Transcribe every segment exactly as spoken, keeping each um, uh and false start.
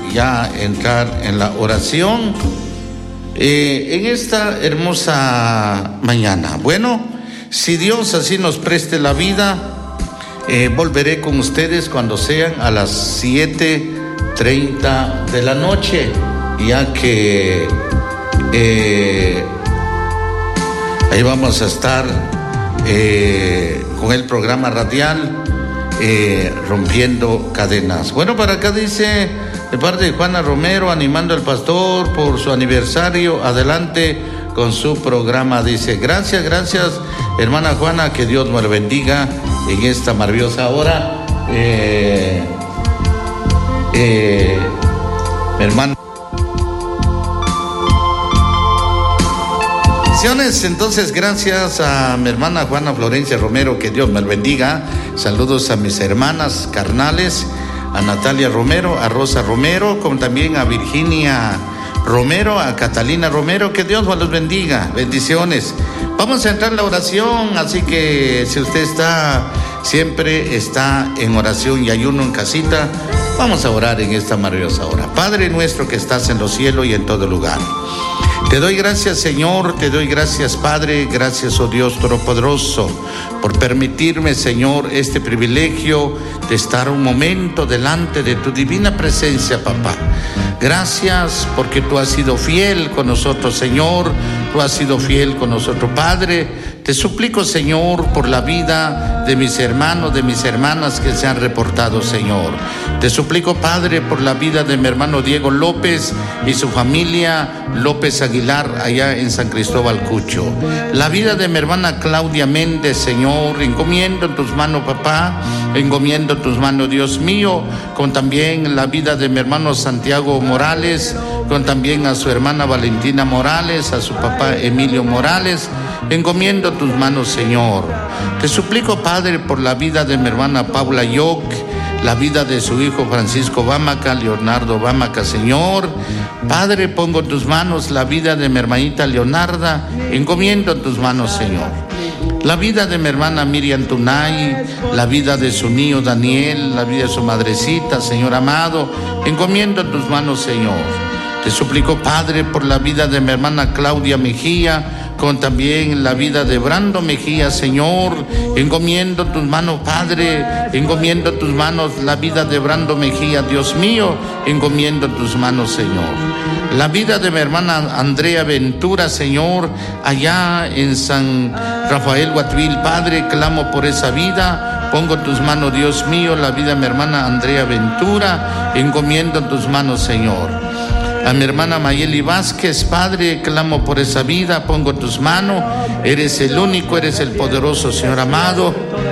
ya entrar en la oración eh, en esta hermosa mañana. Bueno, si Dios así nos preste la vida, eh, volveré con ustedes cuando sean a las siete treinta de la noche, ya que eh, ahí vamos a estar eh, con el programa radial eh, Rompiendo Cadenas. Bueno, para acá dice, de parte de Juana Romero, animando al pastor por su aniversario, adelante con su programa. Dice, gracias, gracias hermana Juana, que Dios nos bendiga en esta maravillosa hora. Eh, eh, hermano. Entonces, gracias a mi hermana Juana Florencia Romero, que Dios me bendiga. Saludos a mis hermanas carnales, a Natalia Romero, a Rosa Romero, como también a Virginia Romero, a Catalina Romero, que Dios los bendiga. Bendiciones. Vamos a entrar en la oración, así que si usted está, siempre está en oración y ayuno en casita, vamos a orar en esta maravillosa hora. Padre nuestro que estás en los cielos y en todo lugar, te doy gracias, Señor, te doy gracias, Padre, gracias, oh Dios Todopoderoso, por permitirme, Señor, este privilegio de estar un momento delante de tu divina presencia, papá. Gracias porque tú has sido fiel con nosotros, Señor, tú has sido fiel con nosotros, Padre. Te suplico, Señor, por la vida de mis hermanos, de mis hermanas que se han reportado, Señor. Te suplico, Padre, por la vida de mi hermano Diego López y su familia López Aguilar allá en San Cristóbal Cucho. La vida de mi hermana Claudia Méndez, Señor, encomiendo en tus manos, papá, encomiendo en tus manos, Dios mío, con también la vida de mi hermano Santiago Morales, con también a su hermana Valentina Morales, a su papá Emilio Morales. Encomiendo tus manos, Señor. Te suplico, Padre, por la vida de mi hermana Paula Yoc, la vida de su hijo Francisco Bámaca, Leonardo Bámaca, Señor. Padre, pongo en tus manos la vida de mi hermanita Leonarda, encomiendo en tus manos, Señor. La vida de mi hermana Miriam Tunay, la vida de su niño Daniel, la vida de su madrecita, Señor amado, encomiendo en tus manos, Señor. Te suplico, Padre, por la vida de mi hermana Claudia Mejía, con también la vida de Brando Mejía, Señor, encomiendo tus manos, Padre, encomiendo tus manos la vida de Brando Mejía, Dios mío, encomiendo tus manos, Señor. La vida de mi hermana Andrea Ventura, Señor, allá en San Rafael Guatvil, Padre, clamo por esa vida, pongo en tus manos, Dios mío, la vida de mi hermana Andrea Ventura, encomiendo en tus manos, Señor. A mi hermana Mayeli Vázquez, Padre, clamo por esa vida, pongo en tus manos, eres el único, eres el poderoso, Señor amado.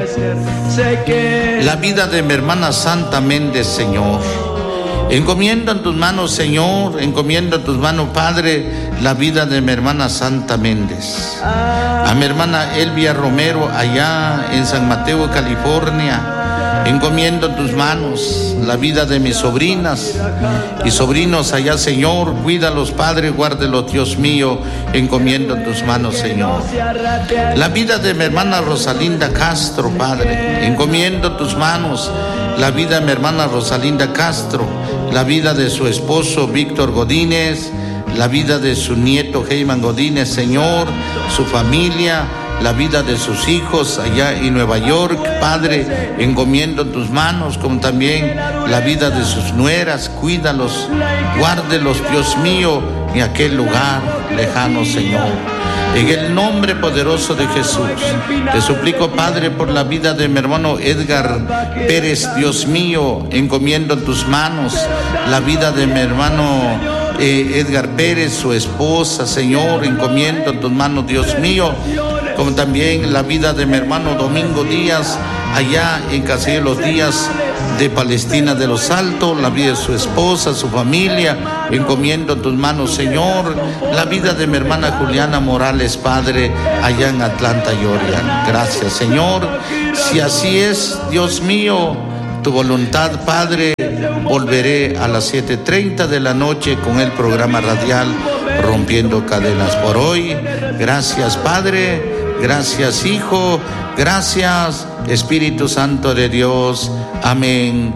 La vida de mi hermana Santa Méndez, Señor, encomiendo en tus manos, Señor, encomiendo en tus manos, Padre, la vida de mi hermana Santa Méndez. A mi hermana Elvia Romero, allá en San Mateo, California, encomiendo en tus manos la vida de mis sobrinas y sobrinos allá, Señor, cuídalos, Padre, guárdelos, Dios mío, encomiendo en tus manos, Señor. La vida de mi hermana Rosalinda Castro, Padre, encomiendo en tus manos la vida de mi hermana Rosalinda Castro, la vida de su esposo Víctor Godínez, la vida de su nieto Heyman Godínez, Señor, su familia, la vida de sus hijos allá en Nueva York, Padre, encomiendo en tus manos, como también la vida de sus nueras, cuídalos, guárdelos, Dios mío, en aquel lugar lejano, Señor. En el nombre poderoso de Jesús, te suplico, Padre, por la vida de mi hermano Edgar Pérez, Dios mío, encomiendo en tus manos la vida de mi hermano eh, Edgar Pérez, su esposa, Señor, encomiendo en tus manos, Dios mío, como también la vida de mi hermano Domingo Díaz, allá en Casilla de los Díaz de Palestina de los Altos, la vida de su esposa, su familia, encomiendo en tus manos, Señor, la vida de mi hermana Juliana Morales, Padre, allá en Atlanta, Georgia. Gracias, Señor. Si así es, Dios mío, tu voluntad, Padre, volveré a las siete treinta de la noche con el programa radial Rompiendo Cadenas. Por hoy, gracias, Padre. Gracias, Hijo, gracias, Espíritu Santo de Dios. Amén.